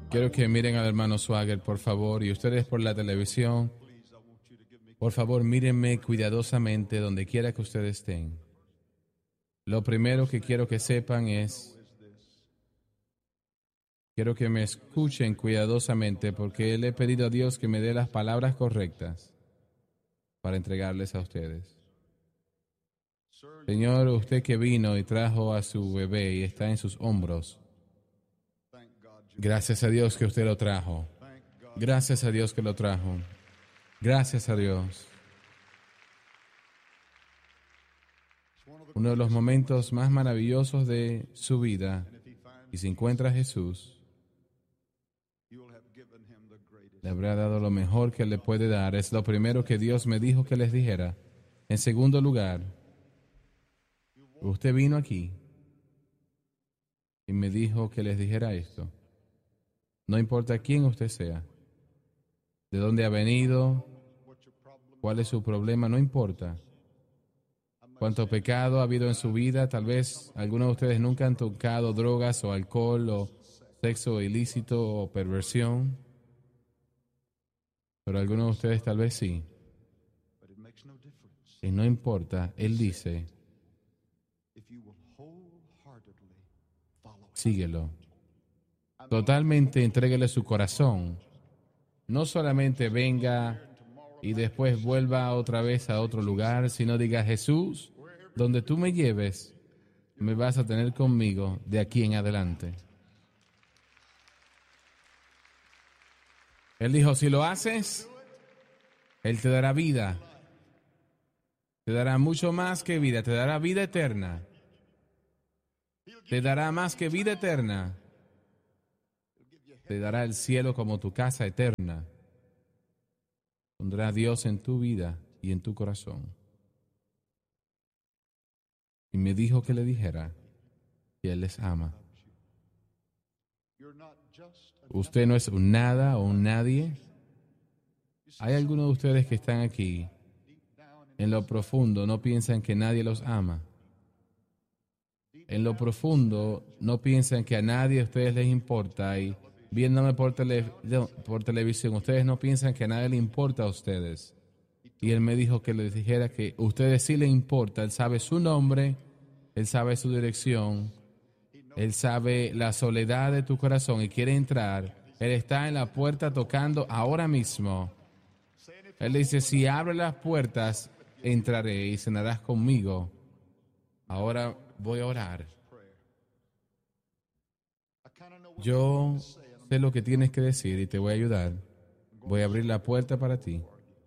Quiero que miren al hermano Swagger, por favor, y ustedes por la televisión. Por favor, mírenme cuidadosamente donde quiera que ustedes estén. Lo primero que quiero que sepan es, quiero que me escuchen cuidadosamente porque le he pedido a Dios que me dé las palabras correctas para entregarles a ustedes. Señor, usted que vino y trajo a su bebé y está en sus hombros, gracias a Dios que usted lo trajo. Gracias a Dios que lo trajo. Gracias a Dios. Uno de los momentos más maravillosos de su vida, y si encuentra a Jesús, le habrá dado lo mejor que le puede dar. Es lo primero que Dios me dijo que les dijera. En segundo lugar, usted vino aquí y me dijo que les dijera esto. No importa quién usted sea, de dónde ha venido, cuál es su problema, no importa. Cuánto pecado ha habido en su vida, tal vez algunos de ustedes nunca han tocado drogas o alcohol o sexo ilícito o perversión, pero algunos de ustedes tal vez sí. Y no importa, Él dice, síguelo. Totalmente entréguele su corazón. No solamente venga y después vuelva otra vez a otro lugar, sino diga, Jesús, donde tú me lleves, me vas a tener conmigo de aquí en adelante. Él dijo, si lo haces, Él te dará vida. Te dará mucho más que vida, te dará vida eterna. Te dará más que vida eterna. Te dará el cielo como tu casa eterna. Pondrá a Dios en tu vida y en tu corazón. Y me dijo que le dijera que Él les ama. Usted no es un nada o un nadie. Hay algunos de ustedes que están aquí, en lo profundo no piensan que nadie los ama. En lo profundo no piensan que a nadie a ustedes les importa y viéndome por televisión, ustedes no piensan que a nadie le importa a ustedes. Y Él me dijo que les dijera que a ustedes sí le importa. Él sabe su nombre, Él sabe su dirección, Él sabe la soledad de tu corazón y quiere entrar. Él está en la puerta tocando ahora mismo. Él dice, si abre las puertas, entraré y cenarás conmigo. Ahora voy a orar. Yo sé lo que tienes que decir y te voy a ayudar. Voy a abrir la puerta para ti.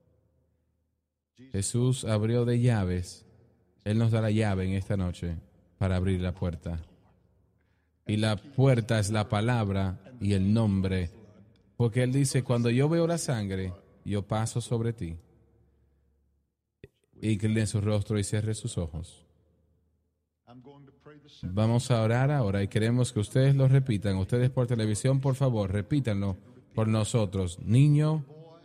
Jesús abrió de llaves. Él nos da la llave en esta noche para abrir la puerta. Y la puerta es la palabra y el nombre. Porque Él dice, cuando yo veo la sangre, yo paso sobre ti. Incline su rostro y cierre sus ojos. Vamos a orar ahora y queremos que ustedes lo repitan. Ustedes por televisión, por favor, repítanlo por nosotros. Niño,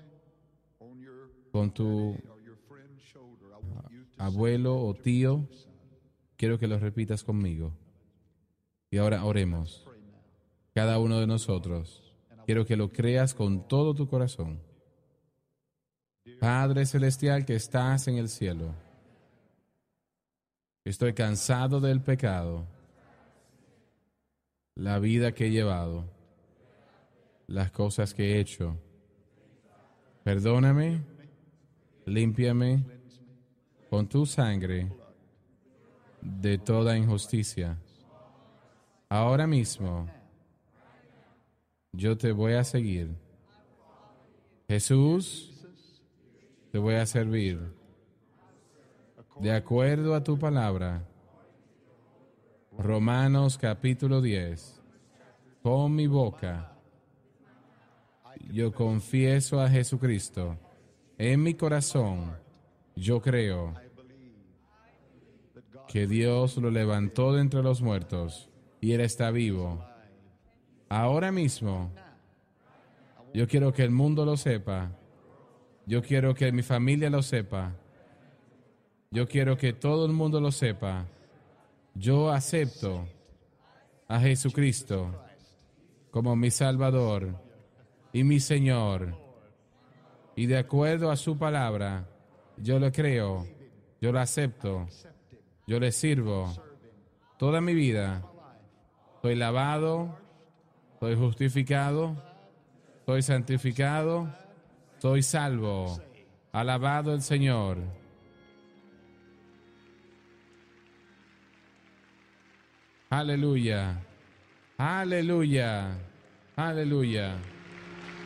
con tu abuelo o tío, quiero que lo repitas conmigo. Y ahora oremos. Cada uno de nosotros, quiero que lo creas con todo tu corazón. Padre Celestial que estás en el cielo, estoy cansado del pecado, la vida que he llevado, las cosas que he hecho. Perdóname, límpiame con tu sangre de toda injusticia. Ahora mismo, yo te voy a seguir. Jesús, te voy a servir de acuerdo a tu palabra. Romanos capítulo 10. Con mi boca yo confieso a Jesucristo. En mi corazón yo creo que Dios lo levantó de entre los muertos y Él está vivo. Ahora mismo yo quiero que el mundo lo sepa. Yo quiero que mi familia lo sepa. Yo quiero que todo el mundo lo sepa. Yo acepto a Jesucristo como mi Salvador y mi Señor. Y de acuerdo a su palabra, yo le creo, yo lo acepto, yo le sirvo toda mi vida. Soy lavado, soy justificado, soy santificado, soy salvo. Alabado el Señor. Aleluya, aleluya, aleluya.